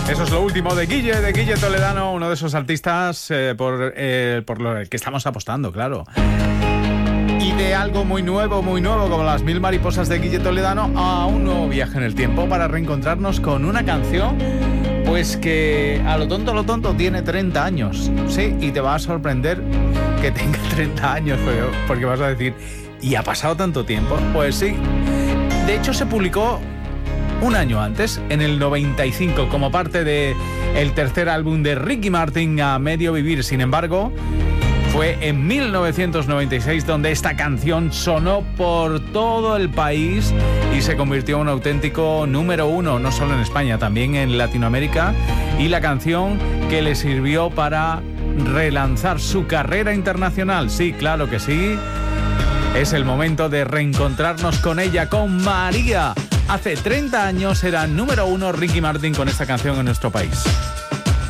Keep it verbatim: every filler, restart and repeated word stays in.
Eso es lo último de Guille, de Guille Toledano, uno de esos artistas eh, por, eh, por lo que estamos apostando, claro. Y de algo muy nuevo, muy nuevo, como las mil mariposas de Guille Toledano, a un nuevo viaje en el tiempo para reencontrarnos con una canción, pues que a lo tonto, a lo tonto, tiene treinta años. Sí, y te va a sorprender que tenga treinta años, porque vas a decir, ¿y ha pasado tanto tiempo? Pues sí. De hecho, se publicó un año antes, en el noventa y cinco, como parte de el tercer álbum de Ricky Martin, A Medio Vivir. Sin embargo, fue en mil novecientos noventa y seis donde esta canción sonó por todo el país y se convirtió en un auténtico número uno, no solo en España, también en Latinoamérica, y la canción que le sirvió para relanzar su carrera internacional. Sí, claro que sí. Es el momento de reencontrarnos con ella, con María. Hace treinta años era número uno Ricky Martin con esta canción en nuestro país.